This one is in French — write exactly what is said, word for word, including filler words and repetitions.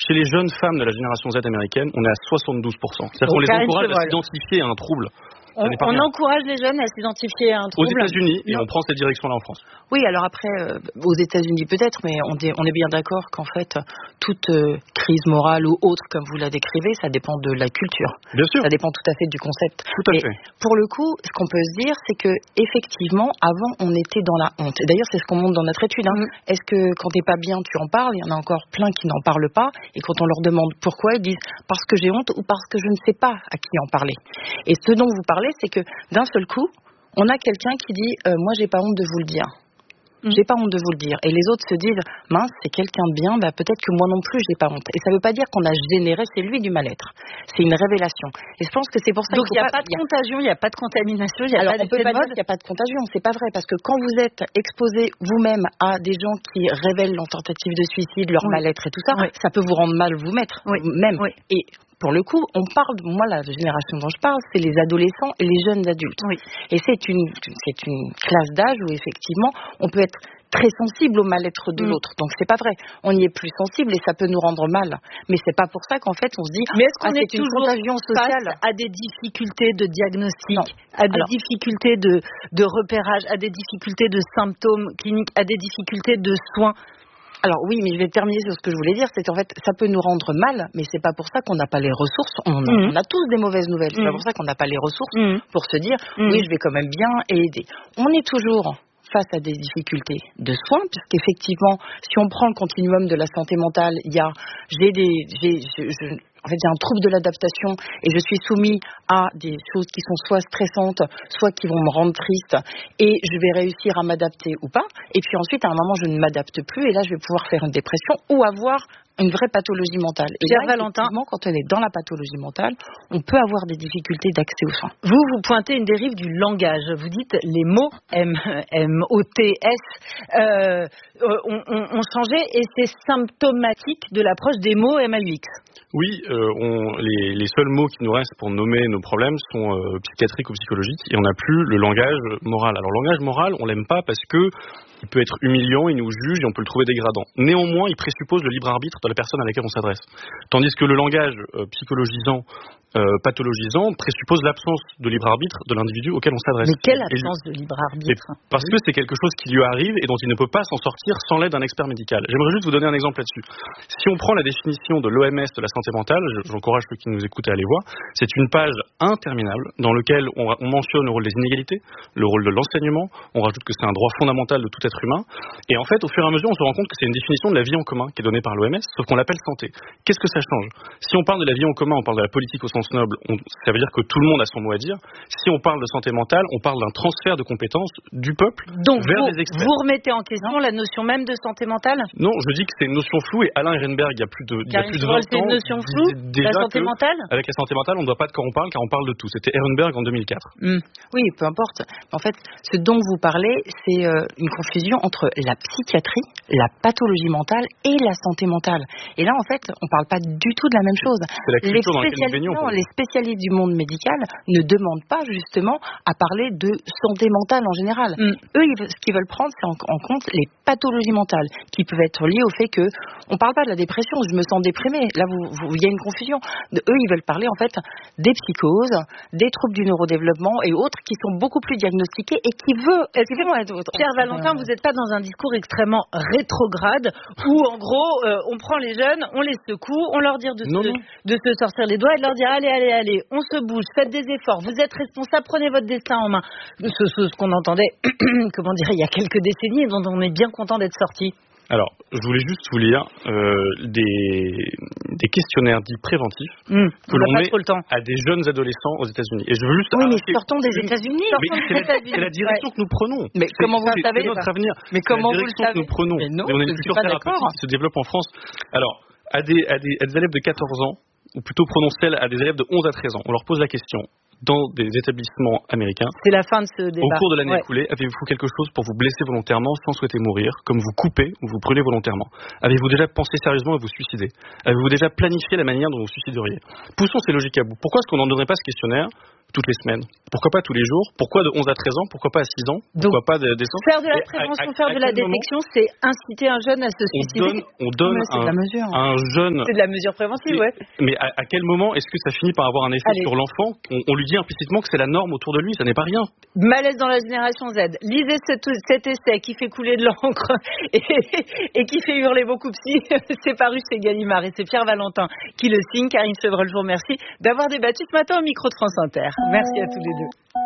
Chez les jeunes femmes de la génération Z américaine, on est à soixante-douze pour cent. C'est-à-dire qu'on les encourage à s'identifier à un trouble. On, on encourage les jeunes à s'identifier à un trouble. Aux États-Unis, et on prend cette direction-là en France. Oui, alors après, euh, aux États-Unis peut-être, mais on est, on est bien d'accord qu'en fait, toute euh, crise morale ou autre, comme vous la décrivez, ça dépend de la culture. Bien sûr. Ça dépend tout à fait du concept. Tout à et fait. Pour le coup, ce qu'on peut se dire, c'est que effectivement, avant, on était dans la honte. Et d'ailleurs, c'est ce qu'on montre dans notre étude. Hein. Mmh. Est-ce que quand t'es pas bien, tu en parles? Il y en a encore plein qui n'en parlent pas. Et quand on leur demande pourquoi, ils disent parce que j'ai honte ou parce que je ne sais pas à qui en parler. Et ce dont vous parlez, c'est que d'un seul coup, on a quelqu'un qui dit euh, moi j'ai pas honte de vous le dire. Mmh. J'ai pas honte de vous le dire. Et les autres se disent mince, c'est quelqu'un de bien, bah peut-être que moi non plus j'ai pas honte. Et ça veut pas dire qu'on a généré chez lui du mal-être. C'est une révélation. Et je pense que c'est pour ça donc qu'il n'y a pas, pas de y a... contagion, il n'y a pas de contamination, il y a Alors, pas on peut pas dire qu'il n'y a pas de contagion, c'est pas vrai, parce que quand vous êtes exposé vous-même à des gens qui révèlent leur tentative de suicide, leur oui. mal-être et tout ça, oui. ça peut vous rendre mal vous-même. Oui. Même. Oui. Et pour le coup, on parle, moi, la génération dont je parle, c'est les adolescents et les jeunes adultes. Oui. Et c'est une, c'est une classe d'âge où, effectivement, on peut être très sensible au mal-être de mmh. l'autre. Donc, c'est pas vrai. On y est plus sensible et ça peut nous rendre mal. Mais c'est pas pour ça qu'en fait, on se dit, mais est-ce qu'on ah, est c'est une toujours contagion sociale face à des difficultés de diagnostic, non. à des Alors, difficultés de, de repérage, à des difficultés de symptômes cliniques, à des difficultés de soins? Alors oui, mais je vais terminer sur ce que je voulais dire, c'est qu'en fait, ça peut nous rendre mal, mais c'est pas pour ça qu'on n'a pas les ressources. On, mmh. on a tous des mauvaises nouvelles. C'est mmh. pas pour ça qu'on n'a pas les ressources mmh. pour se dire, mmh. oui, je vais quand même bien et aider. On est toujours face à des difficultés de soins, puisqu'effectivement, si on prend le continuum de la santé mentale, il y a, j'ai des, j'ai, je, je, en fait, j'ai un trouble de l'adaptation et je suis soumis à des choses qui sont soit stressantes, soit qui vont me rendre triste et je vais réussir à m'adapter ou pas. Et puis ensuite, à un moment, je ne m'adapte plus et là, je vais pouvoir faire une dépression ou avoir une vraie pathologie mentale. Et Cher là, Valentin, quand on est dans la pathologie mentale, on peut avoir des difficultés d'accès aux soins. Vous, vous pointez une dérive du langage. Vous dites les mots M, M O T S euh, ont, ont, ont changé et c'est symptomatique de l'approche des mots M A U X. Oui, euh, on, les, les seuls mots qui nous restent pour nommer nos problèmes sont euh, psychiatriques ou psychologiques et on n'a plus le langage moral. Alors le langage moral, on l'aime pas parce que il peut être humiliant, il nous juge et on peut le trouver dégradant. Néanmoins, il présuppose le libre arbitre de la personne à laquelle on s'adresse. Tandis que le langage euh, psychologisant, euh, pathologisant, présuppose l'absence de libre arbitre de l'individu auquel on s'adresse. Mais quelle absence et, de libre arbitre? Parce que c'est quelque chose qui lui arrive et dont il ne peut pas s'en sortir sans l'aide d'un expert médical. J'aimerais juste vous donner un exemple là-dessus. Si on prend la définition de l'O M S de la santé mentale, j'encourage ceux qui nous écoutent à aller voir, c'est une page interminable dans laquelle on, on mentionne le rôle des inégalités, le rôle de l'enseignement, on rajoute que c'est un droit fondamental de tout être humain, et en fait, au fur et à mesure, on se rend compte que c'est une définition de la vie en commun qui est donnée par l'O M S, sauf qu'on l'appelle santé. Qu'est-ce que ça change? Si on parle de la vie en commun, on parle de la politique au sens noble, on, ça veut dire que tout le monde a son mot à dire. Si on parle de santé mentale, on parle d'un transfert de compétences du peuple Donc vers vous, les experts. Vous remettez en question la notion même de santé mentale? Non, je dis que c'est une notion floue, et Alain Ehrenberg, il y a plus de, il y a plus de vingt ans, c'est une notion floue, déjà la santé mentale? Avec la santé mentale, on ne doit pas de quoi on parle, car on parle de tout. C'était Ehrenberg en deux mille quatre. Mmh. Oui, peu importe. En fait, ce dont vous parlez, c'est euh, une confusion entre la psychiatrie, la pathologie mentale et la santé mentale. Et là, en fait, on ne parle pas du tout de la même chose. C'est la culture dans laquelle nous baignons. Non, les spécialistes du monde médical ne demandent pas justement à parler de santé mentale en général. Mm. Eux, ils, ce qu'ils veulent prendre, c'est en, en compte les pathologies mentales qui peuvent être liées au fait que on ne parle pas de la dépression. Je me sens déprimée. Là, il y a une confusion. De, eux, ils veulent parler en fait des psychoses, des troubles du neurodéveloppement et autres qui sont beaucoup plus diagnostiqués et qui veulent. Pierre Valentin, vous n'êtes pas dans un discours extrêmement rétrograde où en gros euh, on prend les jeunes, on les secoue, on leur dit de, non, se, non. de se sortir les doigts et de leur dire allez, allez, allez, on se bouge, faites des efforts, vous êtes responsables, prenez votre destin en main. Ce, ce, ce qu'on entendait, comment dire, il y a quelques décennies et dont on est bien content d'être sorti. Alors, je voulais juste vous lire euh, des, des questionnaires dits préventifs mmh, que l'on met à des jeunes adolescents aux États-Unis. Et je veux juste oui, mais sortons des États-Unis. Mais c'est, la, c'est la direction ouais. que nous prenons. Mais c'est, comment vous le savez? C'est notre avenir. Mais comment vous le savez? Que nous prenons. Mais non, et on a une culture thérapeutique qui se développe en France. Alors, à des, à des, à des élèves de quatorze ans, ou plutôt prenons celle à des élèves de onze à treize ans, on leur pose la question. dans des établissements américains. C'est la fin de ce débat. Au cours de l'année ouais. écoulée, avez-vous quelque chose pour vous blesser volontairement sans souhaiter mourir, comme vous coupez ou vous brûlez volontairement? Avez-vous déjà pensé sérieusement à vous suicider? Avez-vous déjà planifié la manière dont vous suicideriez? Poussons ces logiques à bout. Pourquoi est-ce qu'on n'en donnerait pas ce questionnaire toutes les semaines? Pourquoi pas tous les jours? Pourquoi de onze à treize ans? Pourquoi pas à six ans? Pourquoi Donc, pas de décembre? Faire de la prévention, à, à, faire de la détection, moment, c'est inciter un jeune à se suicider. On donne, on donne c'est un, de la mesure. un jeune... C'est de la mesure préventive, ouais. Mais à, à quel moment est-ce que ça finit par avoir un effet Allez. sur l'enfant? on, on lui dit implicitement que c'est la norme autour de lui, ça n'est pas rien. Malaise dans la génération Z. Lisez ce, cet essai qui fait couler de l'encre et, et qui fait hurler beaucoup psy. C'est paru chez Gallimard et c'est Pierre Valentin qui le signe. Karine Chevreul, je vous remercie d'avoir débattu ce matin au micro de France Inter. Merci à tous les deux.